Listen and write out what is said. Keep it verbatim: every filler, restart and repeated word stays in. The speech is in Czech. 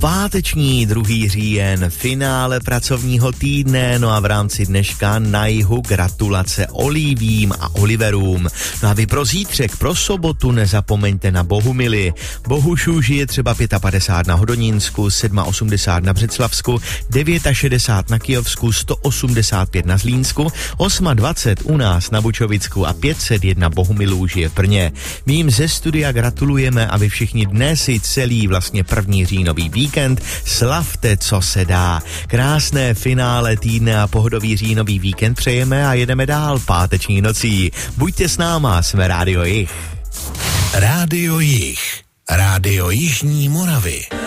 Páteční druhý říjen, finále pracovního týdne, no a v rámci dneška na jihu gratulace Olivím a Oliverům. No a vy pro zítřek, pro sobotu nezapomeňte na Bohumily. Bohušů žije třeba padesát pět na Hodonínsku, osmdesát sedm na Břeclavsku, šedesát devět na Kyjovsku, sto osmdesát pět na Zlínsku, dvacet osm u nás na Bučovicku a pět set jedna Bohumilů žije v Brně. My jim ze studia gratulujeme a vy všichni dnes i celý vlastně první říjnový víkend slavte, co se dá. Krásné finále týdne a pohodový říjnový víkend přejeme a jedeme dál páteční nocí. Buďte s náma, jsme Rádio Jih. Rádio Jih. Rádio Jižní Moravy.